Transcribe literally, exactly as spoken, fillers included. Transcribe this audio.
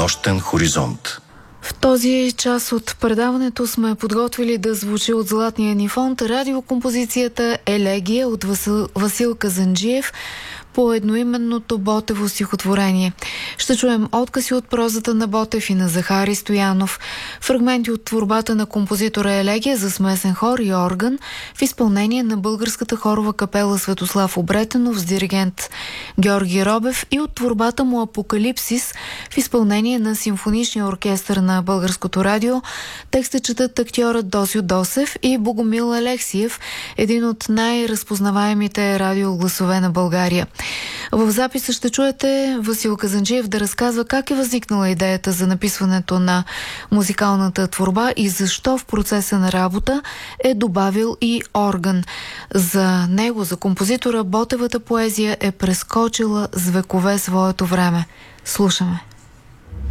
нощен хоризонт. В този час от предаването сме подготвили да звучи от златния ни фонд радиокомпозицията "Елегия" от Васил, Васил Казанджиев по едноименното Ботево стихотворение. Ще чуем откази от прозата на Ботев и на Захари Стоянов, фрагменти от творбата на композитора "Елегия" за смесен хор и орган в изпълнение на Българската хорова капела "Светослав Обретенов" с диригент Георги Робев и от творбата му "Апокалипсис" в изпълнение на Симфоничния оркестър на Българското радио. Текста четат актьорът Досио Досев и Богомил Алексиев, един от най-разпознаваемите радиогласове на България. В записа ще чуете Васил Казанджиев да разказва как е възникнала идеята за написването на музикалната творба и защо в процеса на работа е добавил и орган. За него, за композитора, Ботевата поезия е прескочила с векове своето време. Слушаме.